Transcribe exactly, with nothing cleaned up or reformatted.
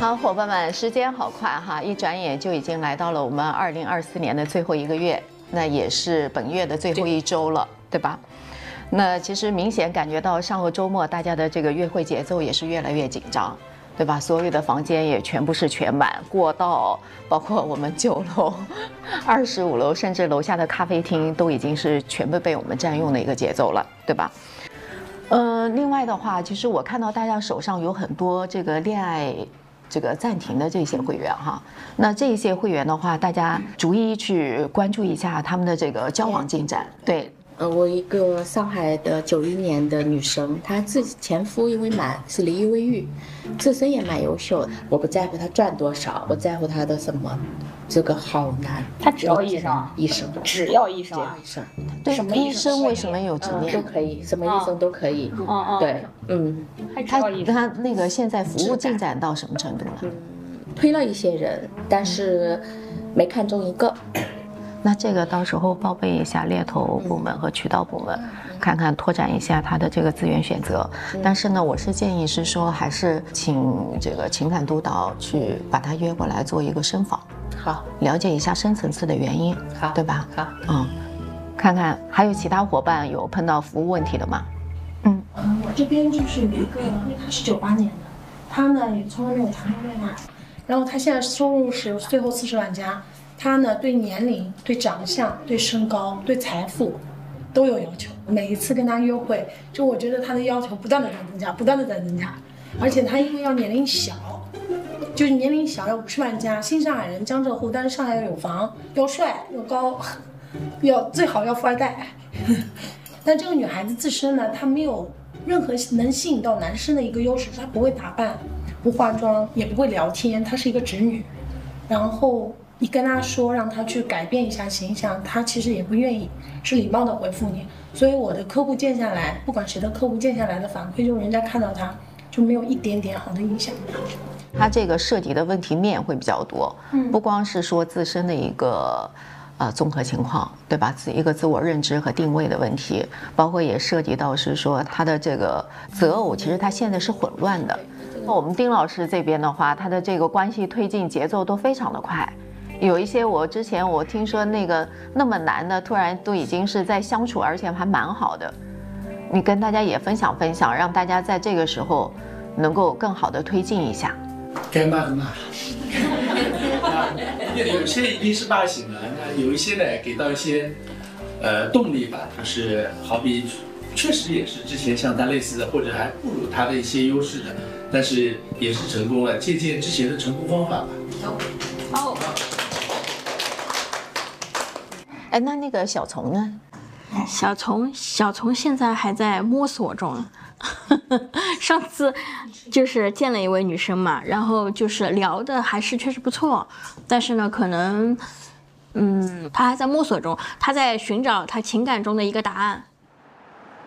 好，伙伴们，时间好快哈，一转眼就已经来到了我们二零二四年的最后一个月，那也是本月的最后一周了，对吧？那其实明显感觉到上个周末大家的这个约会节奏也是越来越紧张，对吧？所有的房间也全部是全满，过道，包括我们九楼、二十五楼，甚至楼下的咖啡厅都已经是全部被我们占用的一个节奏了，对吧？呃，另外的话，其实我看到大家手上有很多这个恋爱这个暂停的这些会员哈，那这些会员的话，大家逐一去关注一下他们的这个交往进展。对， 呃，我一个上海的九一年的女生，她自己前夫因为蛮是离异未育，自身也蛮优秀的。我不在乎她赚多少，我在乎她的什么？这个好难。 她只要医生， 医生只要医生， 只要医生。 对， 什么医生为什么有执念？ 都可以，什么医生都可以。 嗯嗯， 对，嗯。 他他那个现在服务进展到什么程度了？ 嗯，推了一些人，但是没看中一个。 那这个到时候报备一下猎头部门和渠道部门，看看拓展一下他的这个资源选择。但是呢，我是建议是说，还是请这个情感督导去把他约过来做一个深访， 好， 了解一下深层次的原因， 好， 对吧？ 好， 嗯，看看还有其他伙伴有碰到服务问题的吗？ 嗯，呃，我这边就是有一个，他是九八年的，他呢也从来没有谈过恋爱，然后他现在收入是最后四十万加。他呢，对年龄、对长相、对身高、对财富都有要求。每一次跟他约会，就我觉得他的要求不断的在增加，不断的在增加。而且他因为要年龄小，就是年龄小要五十万加，新上海人，江浙沪，但是上海要有房，要帅，要高，要最好要富二代。但这个女孩子自身呢，她没有任何能吸引到男生的一个优势，她不会打扮，不化妆，也不会聊天，她是一个直女，然后。你跟他说让他去改变一下形象，他其实也不愿意，是礼貌的回复你。所以我的客户见下来，不管谁的客户见下来的反馈，就人家看到他就没有一点点好的印象。 他这个涉及的问题面会比较多，嗯，不光是说自身的一个呃综合情况，对吧？自一个自我认知和定位的问题，包括也涉及到是说他的这个择偶，其实他现在是混乱的。那我们丁老师这边的话，他的这个关系推进节奏都非常的快。有一些我之前我听说那个那么难的，突然都已经是在相处，而且还蛮好的。你跟大家也分享分享，让大家在这个时候能够更好的推进一下。 该骂的骂，有些一定是骂醒了，那有一些呢给到一些呃动力吧，就是好比确实也是之前像他类似的，或者还不如他的一些优势的，但是也是成功了，借鉴之前的成功方法吧。 好。 哎，那那个小虫呢？ 小虫，小虫现在还在摸索中。上次就是见了一位女生嘛，然后就是聊的还是确实不错，但是呢，可能，嗯，她还在摸索中，她在寻找她情感中的一个答案。